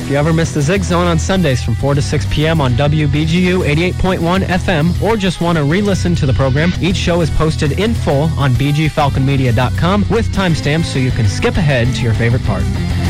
If you ever miss the Zig Zone on Sundays from 4 to 6 p.m. on WBGU 88.1 FM or just want to re-listen to the program, each show is posted in full on bgfalconmedia.com with timestamps so you can skip ahead to your favorite part.